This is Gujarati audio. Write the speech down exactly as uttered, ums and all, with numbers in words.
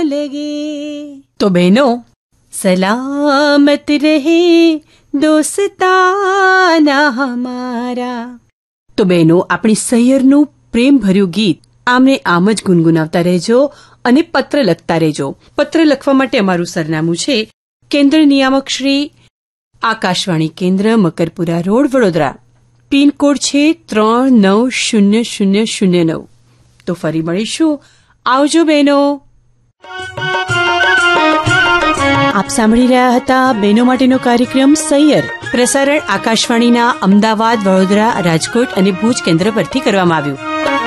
લગે. તો બહેનો, સલામત રહે દોસ્તાના હમારા. તો બહેનો, આપણી સૈયરનું પ્રેમભર્યું ગીત આમને આમ જ ગુનગુનાવતા રહેજો અને પત્ર લખતા રહેજો. પત્ર લખવા માટે અમારું સરનામું છે કેન્દ્ર નિયામક શ્રી, આકાશવાણી કેન્દ્ર, મકરપુરા રોડ, વડોદરા. પિનકોડ છે ત્રણ નવ શૂન્ય શૂન્ય શૂન્ય નવ. તો ફરી મળીશું. આવજો બહેનો. આપ સાંભળી રહ્યા હતા બહેનો માટેનો કાર્યક્રમ સૈયર. પ્રસારણ આકાશવાણીના અમદાવાદ, વડોદરા, રાજકોટ અને ભુજ કેન્દ્ર પરથી કરવામાં આવ્યું.